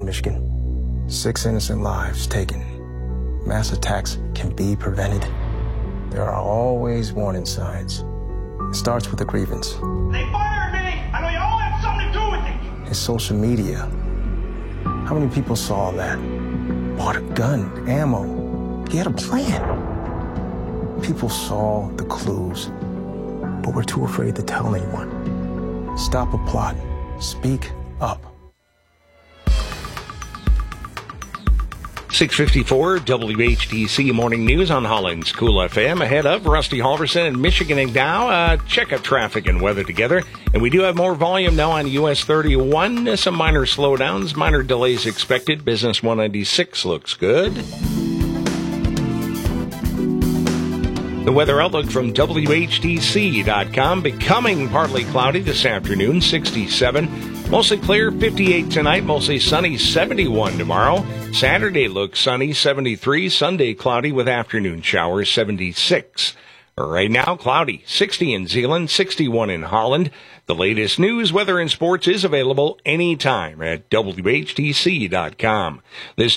Michigan. 6 innocent lives taken. Mass attacks can be prevented. There are always warning signs. It starts with a grievance. They fired me! I know you all have something to do with it! It's social media. How many people saw that? Bought a gun, ammo. He had a plan. People saw the clues, but were too afraid to tell anyone. Stop a plot. Speak up. 6:54 WHTC Morning News on Holland's Cool FM. Ahead of Rusty Halverson and Michigan and Dow. Check up traffic and weather together. And we do have more volume now on US 31. Some minor slowdowns, minor delays expected. Business 196 looks good. The weather outlook from WHTC.com. Becoming partly cloudy this afternoon, 67. Mostly clear, 58 tonight. Mostly sunny, 71 tomorrow. Saturday looks sunny, 73. Sunday cloudy with afternoon showers, 76. Right now, cloudy, 60 in Zeeland, 61 in Holland. The latest news, weather, and sports is available anytime at WHTC.com. This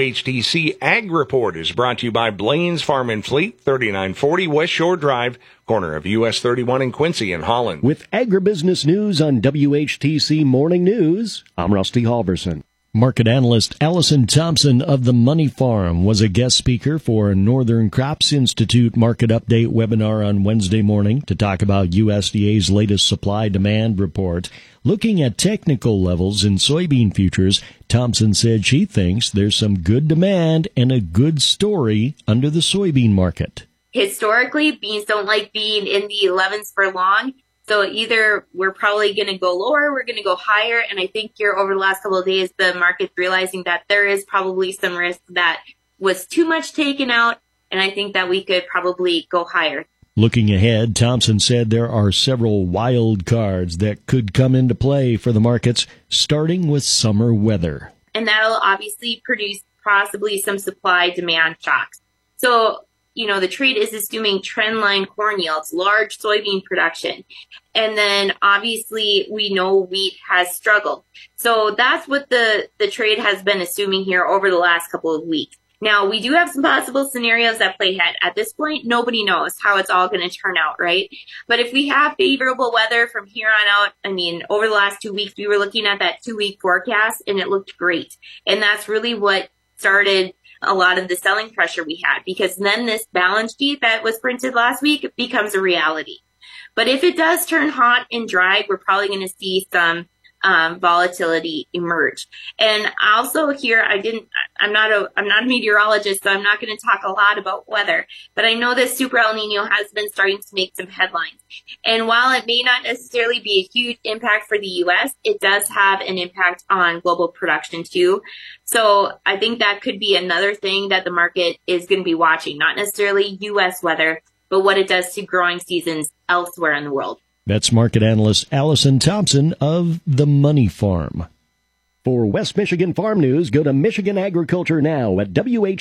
WHTC Ag Report is brought to you by Blaine's Farm and Fleet, 3940 West Shore Drive, corner of US 31 in Quincy in Holland. With agribusiness news on WHTC Morning News, I'm Rusty Halverson. Market analyst Allison Thompson of the Money Farm was a guest speaker for Northern Crops Institute Market Update webinar on Wednesday morning to talk about USDA's latest supply-demand report. Looking at technical levels in soybean futures, Thompson said she thinks there's some good demand and a good story under the soybean market. Historically, beans don't like being in the 11s for long. So either we're probably going to go lower, we're going to go higher. And I think here over the last couple of days, the market's realizing that there is probably some risk that was too much taken out. And I think that we could probably go higher. Looking ahead, Thompson said there are several wild cards that could come into play for the markets, starting with summer weather. And that'll obviously produce possibly some supply-demand shocks. So, the trade is assuming trendline corn yields, large soybean production. And then obviously we know wheat has struggled. So that's what the trade has been assuming here over the last couple of weeks. Now, we do have some possible scenarios that play ahead. At this point, nobody knows how it's all going to turn out, right? But if we have favorable weather from here on out, over the last 2 weeks, we were looking at that 2-week forecast and it looked great. And that's really what started a lot of the selling pressure we had, because then this balance sheet that was printed last week becomes a reality. But if it does turn hot and dry, we're probably going to see some volatility emerge. And also here, I'm not a meteorologist, so I'm not going to talk a lot about weather, but I know this Super El Nino has been starting to make some headlines. And while it may not necessarily be a huge impact for the U.S., it does have an impact on global production too. So I think that could be another thing that the market is going to be watching, not necessarily U.S. weather, but what it does to growing seasons elsewhere in the world. That's market analyst Allison Thompson of the Money Farm. For West Michigan Farm News, go to Michigan Agriculture Now at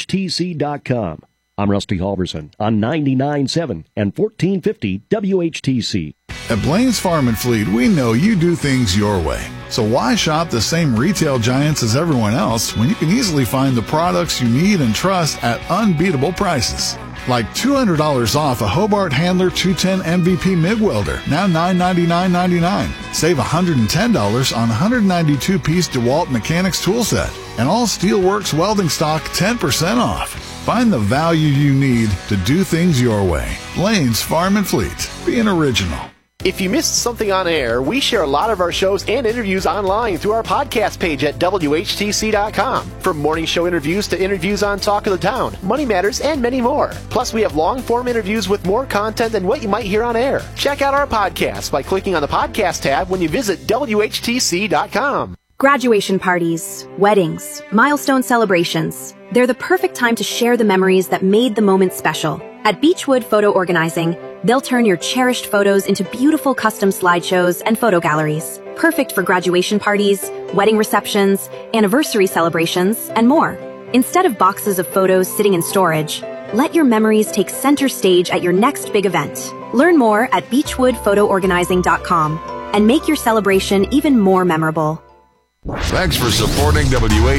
WHTC.com. I'm Rusty Halverson on 99.7 and 1450 WHTC. At Blaine's Farm and Fleet, we know you do things your way. So why shop the same retail giants as everyone else when you can easily find the products you need and trust at unbeatable prices? Like $200 off a Hobart Handler 210 MVP MIG welder, now $999.99. Save $110 on 192-piece DeWalt Mechanics tool set. And all Steelworks welding stock 10% off. Find the value you need to do things your way. Blaine's Farm and Fleet. Being original. If you missed something on air, we share a lot of our shows and interviews online through our podcast page at WHTC.com. From morning show interviews to interviews on Talk of the Town, Money Matters, and many more. Plus, we have long-form interviews with more content than what you might hear on air. Check out our podcast by clicking on the podcast tab when you visit WHTC.com. Graduation parties, weddings, milestone celebrations. They're the perfect time to share the memories that made the moment special. At Beechwood Photo Organizing, they'll turn your cherished photos into beautiful custom slideshows and photo galleries. Perfect for graduation parties, wedding receptions, anniversary celebrations, and more. Instead of boxes of photos sitting in storage, let your memories take center stage at your next big event. Learn more at beechwoodphotoorganizing.com and make your celebration even more memorable. Thanks for supporting